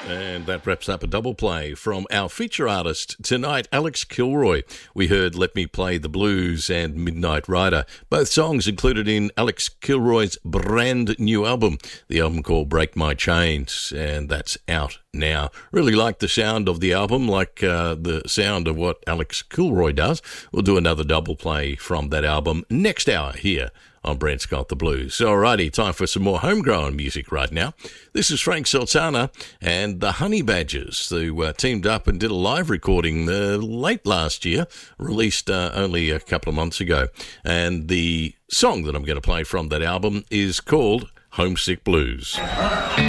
And that wraps up a double play from our feature artist tonight, Alex Kilroy. We heard Let Me Play the Blues and Midnight Rider, both songs included in Alex Kilroy's brand new album, the album called Break My Chains, and that's out now. Really like the sound of the album, like the sound of what Alex Kilroy does. We'll do another double play from that album next hour here on Brent Scott the Blues. Alrighty, time for some more homegrown music right now. This is Frank Sultana and the Honey Badgers, who teamed up and did a live recording late last year, released only a couple of months ago. And the song that I'm going to play from that album is called Homesick Blues.